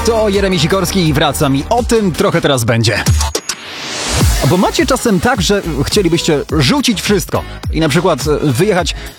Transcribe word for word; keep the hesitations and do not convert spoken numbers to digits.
To Jeremi Sikorski i wracam i o tym trochę teraz będzie. Bo macie czasem tak, że chcielibyście rzucić wszystko i na przykład wyjechać